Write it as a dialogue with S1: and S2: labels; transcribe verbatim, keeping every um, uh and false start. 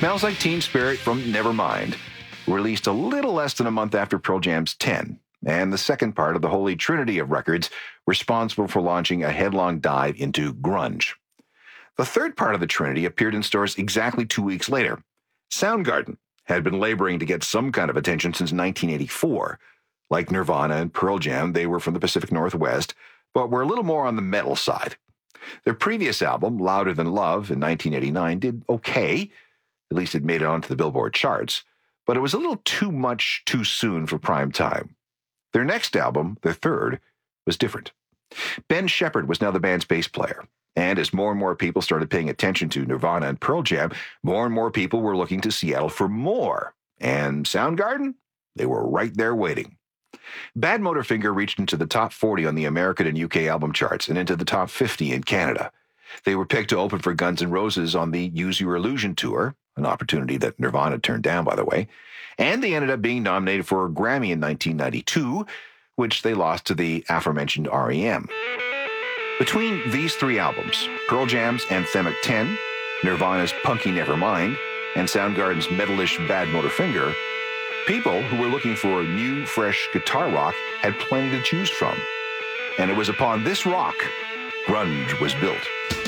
S1: Smells Like Teen Spirit from Nevermind, released a little less than a month after Pearl Jam's ten, and the second part of the holy trinity of records responsible for launching a headlong dive into grunge. The third part of the trinity appeared in stores exactly two weeks later. Soundgarden had been laboring to get some kind of attention since nineteen eighty-four. Like Nirvana and Pearl Jam, they were from the Pacific Northwest, but were a little more on the metal side. Their previous album, Louder Than Love, in nineteen eighty-nine, did okay. At least it made it onto the Billboard charts. But it was a little too much too soon for prime time. Their next album, their third, was different. Ben Shepherd was now the band's bass player. And as more and more people started paying attention to Nirvana and Pearl Jam, more and more people were looking to Seattle for more. And Soundgarden? They were right there waiting. Bad Motorfinger reached into the top forty on the American and U K album charts and into the top fifty in Canada. They were picked to open for Guns N' Roses on the Use Your Illusion tour, an opportunity that Nirvana turned down, by the way, and they ended up being nominated for a Grammy in nineteen ninety-two, which they lost to the aforementioned R E M. Between these three albums, Pearl Jam's Anthemic ten, Nirvana's Punky Nevermind, and Soundgarden's metalish Bad Motorfinger, people who were looking for new, fresh guitar rock had plenty to choose from. And it was upon this rock grunge was built.